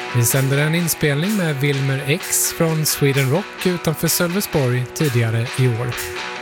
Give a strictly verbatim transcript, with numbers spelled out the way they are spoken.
Vi sänder en inspelning med Wilmer X från Sweden Rock utanför Sölvesborg tidigare i år.